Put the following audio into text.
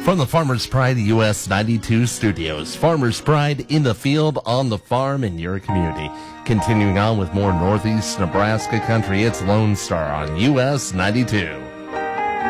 From the Farmers Pride US 92 studios, Farmers Pride in the field, on the farm, in your community. Continuing on with more Northeast Nebraska country, it's Lone Star on US 92.